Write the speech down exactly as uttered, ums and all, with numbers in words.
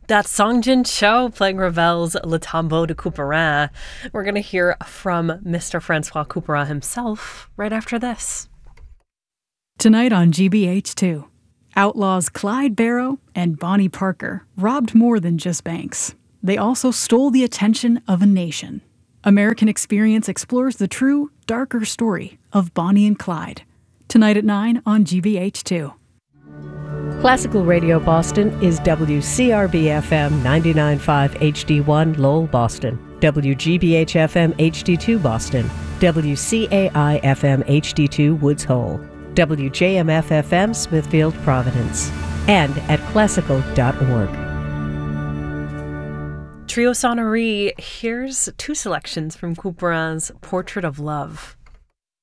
That's Songjin Cho playing Ravel's Le Tombeau de Couperin. We're going to hear from Mister Francois Couperin himself right after this. Tonight on G B H two, outlaws Clyde Barrow and Bonnie Parker robbed more than just banks. They also stole the attention of a nation. American Experience explores the true, darker story of Bonnie and Clyde. Tonight at nine on G B H two. Classical Radio Boston is W C R B F M ninety-nine point five H D one Lowell, Boston, W G B H F M H D two Boston, W C A I F M H D two Woods Hole, W J M F F M Smithfield, Providence, and at classical dot org. Trio Sonnerie, here's two selections from Couperin's Portrait of Love.